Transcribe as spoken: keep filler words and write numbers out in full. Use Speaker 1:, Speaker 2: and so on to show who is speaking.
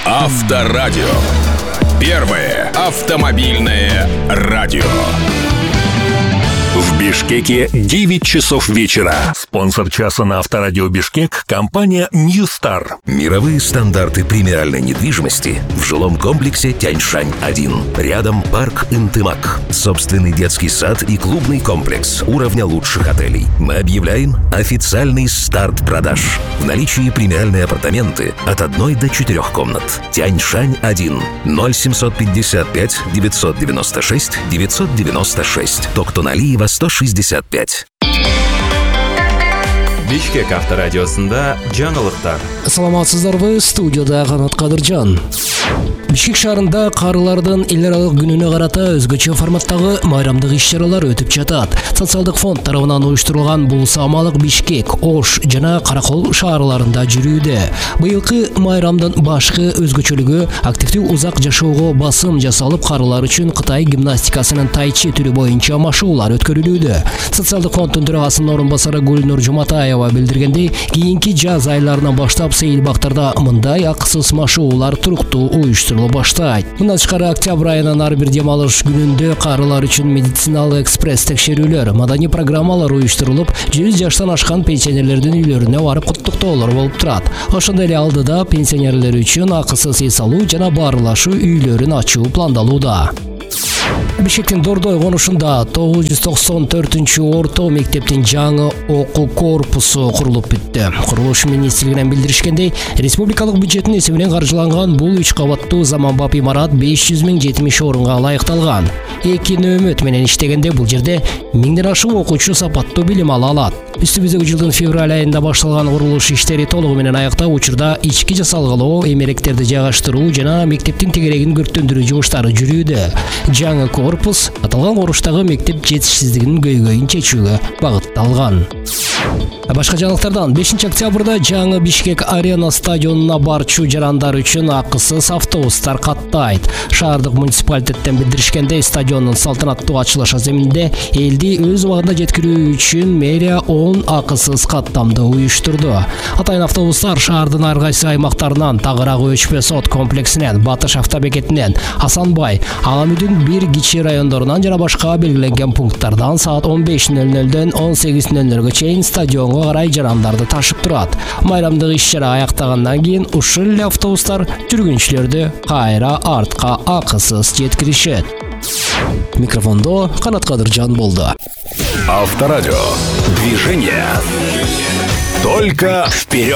Speaker 1: Авторадио. Первое автомобильное радио. В Бишкеке девять часов вечера.
Speaker 2: Спонсор часа на Авторадио Бишкек – компания New Star.
Speaker 3: Мировые стандарты премиальной недвижимости в жилом комплексе Тяньшань один. Рядом парк Интымак. Собственный детский сад и клубный комплекс уровня лучших отелей. Мы объявляем официальный старт продаж. В наличии премиальные апартаменты от одной до четырех комнат. Тяньшань один. ноль семьсот пятьдесят пять девятьсот девяносто шесть девятьсот девяносто шесть. Токтоналиева сто шестьдесят пять.
Speaker 4: Бишкек авторадиосында жаңылыктар.
Speaker 5: Саламатсыздарбы, студияда Канат Кадыржан. Бишкек шаарында карылардын эл аралык күнүнө карата өзгөчө форматтагы майрамдык иш-чаралар өтүп жатат. Социалдык фонд тарабынан уюштурулган бул самалык Бишкек, Ош жана Каракол шаарларында жүрүүдө. Быйылкы майрамдын башкы өзгөчөлүгү активдүү узак жашоого басым жасалып, карылар үчүн Кытай гимнастикасынын тайчи түрү боюнча машыгуулар өткөрүлүүдө. Социалдык фонддун төрагасынын орун басары Гүлнур Жуматаева билдиргендей, кийинки жаз айларынан баштап сейил бактарда мындай акысыз машыгуулар туруктуу уюштурулуп баштайт. Мындан тышкары октябрь айынын ар бир дем алыш күнүндө карылар үчүн медициналык экспресс текшерүүлөр, маданий программалар уюштурулуп, жүз жаштан ашкан пенсионерлердин үйлөрүнө барып куттуктоолор болуп турат. Ошондой эле алдыда пенсионерлер үчүн акысыз эс алуу жана баарлашуу үйлөрүн ачуу пландалууда. Бишкектин Дордой конушунда тогуз жүз токсон төртүнчү орто мектептин жаңы окуу корпусу курулуп бүттү. Курулуш министрлигинен билдиришкендей, республикалык бюджеттин эсебинен каржыланган бул үч кабаттуу заманбап имарат беш жүз миң жетимиш орунга ылайыкталган. Эки нөөмөт менен иштегенде бул жерде миңден ашык окуучу сапаттуу билим ала алат. Үстүбүздөгү жылдын февраль айында башталган курулуш иштери толугу менен аяктап, учурда ички жасалгалоо, эмеректерди жайгаштыруу жана мектептин тегерегин көрктөндүрүү жумуштары жүрүүдө. Жаңы корпус аталган куруштагы мектеп жетишсиздигинин көйгөйүн чечүүгө багытталган. Башка жаңылыктардан бешинчи октябрда жаңы Бишкек арена стадионуна барчу жарандар үчүн акысыз автобустар каттайт. Шаардык муниципалитеттен билдиришкендей, стадиондун салтанаттуу ачылыш аземинде элди өз убагында жеткирүү үчүн мэрия он акысыз каттамды уюштурду. Атайын автобустар шаардын ар кайсы аймактарынан, Тагырак Өчпө сот комплексинен, Батыш автобекетинен, Асанбай, Аңамүдүн бир кичи райондорунан жана башка белгиленген пункттардан саат он беш нөл нөлдөн он сегиз нөл нөлгө чейин стадионго карай жарандарды ташып турат. Майрамдык иш-чара аяктагандан кийин ушул эле автобустар жүргүнчүлөрдү кайра артка акысыз жеткиришет. Микрофондо Канат Кадыржан болду.
Speaker 1: Авторадио. Движение. Только вперед!